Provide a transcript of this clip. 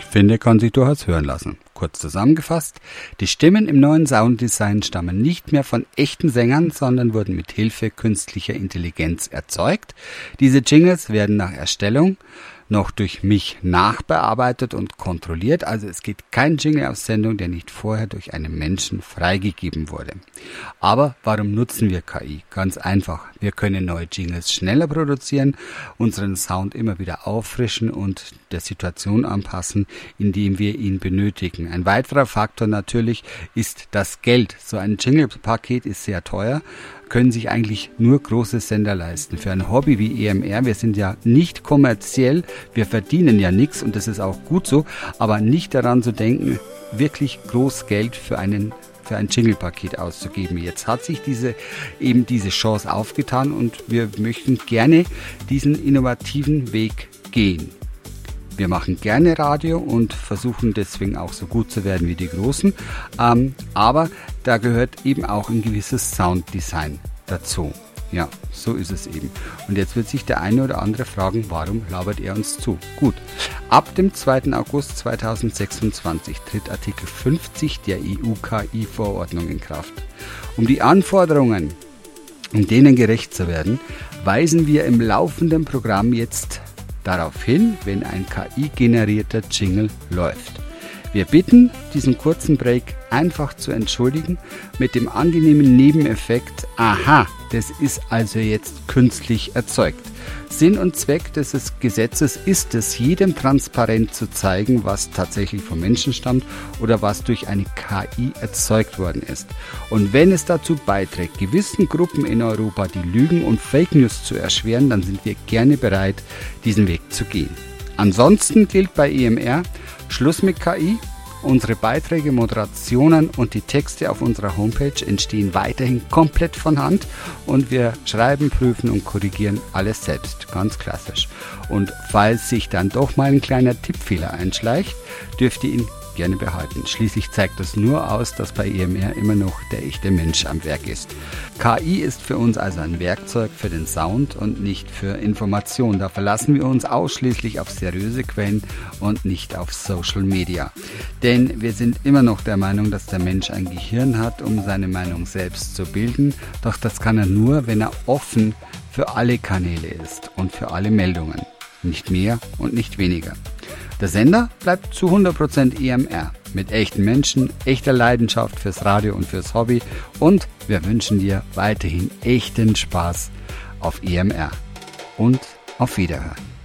finde, kann sich durchaus hören lassen. Kurz zusammengefasst, die Stimmen im neuen Sounddesign stammen nicht mehr von echten Sängern, sondern wurden mit Hilfe künstlicher Intelligenz erzeugt. Diese Jingles werden nach Erstellung noch durch mich nachbearbeitet und kontrolliert. Also es geht kein Jingle auf Sendung, der nicht vorher durch einen Menschen freigegeben wurde. Aber warum nutzen wir KI? Ganz einfach. Wir können neue Jingles schneller produzieren, unseren Sound immer wieder auffrischen und der Situation anpassen, indem wir ihn benötigen. Ein weiterer Faktor natürlich ist das Geld. So ein Jingle-Paket ist sehr teuer, können sich eigentlich nur große Sender leisten. Für ein Hobby wie EMR, wir sind ja nicht kommerziell, wir verdienen ja nichts und das ist auch gut so, aber nicht daran zu denken, wirklich groß Geld für ein Jingle-Paket auszugeben. Jetzt hat sich diese Chance aufgetan und wir möchten gerne diesen innovativen Weg gehen. Wir machen gerne Radio und versuchen deswegen auch so gut zu werden wie die Großen, aber da gehört eben auch ein gewisses Sounddesign dazu. Ja, so ist es eben. Und jetzt wird sich der eine oder andere fragen, warum labert er uns zu? Gut, ab dem 2. August 2026 tritt Artikel 50 der EU-KI-Verordnung in Kraft. Um die Anforderungen, um denen gerecht zu werden, weisen wir im laufenden Programm jetzt darauf hin, wenn ein KI-generierter Jingle läuft. Wir bitten, diesen kurzen Break einfach zu entschuldigen mit dem angenehmen Nebeneffekt, aha, das ist also jetzt künstlich erzeugt. Sinn und Zweck des Gesetzes ist es, jedem transparent zu zeigen, was tatsächlich vom Menschen stammt oder was durch eine KI erzeugt worden ist. Und wenn es dazu beiträgt, gewissen Gruppen in Europa die Lügen und Fake News zu erschweren, dann sind wir gerne bereit, diesen Weg zu gehen. Ansonsten gilt bei EMR Schluss mit KI. Unsere Beiträge, Moderationen und die Texte auf unserer Homepage entstehen weiterhin komplett von Hand und wir schreiben, prüfen und korrigieren alles selbst, ganz klassisch. Und falls sich dann doch mal ein kleiner Tippfehler einschleicht, dürft ihr ihn gerne behalten. Schließlich zeigt das nur aus, dass bei EMR immer noch der echte Mensch am Werk ist. KI ist für uns also ein Werkzeug für den Sound und nicht für Information. Da verlassen wir uns ausschließlich auf seriöse Quellen und nicht auf Social Media. Denn wir sind immer noch der Meinung, dass der Mensch ein Gehirn hat, um seine Meinung selbst zu bilden. Doch das kann er nur, wenn er offen für alle Kanäle ist und für alle Meldungen. Nicht mehr und nicht weniger. Der Sender bleibt zu 100% EMR, mit echten Menschen, echter Leidenschaft fürs Radio und fürs Hobby und wir wünschen dir weiterhin echten Spaß auf EMR und auf Wiederhören.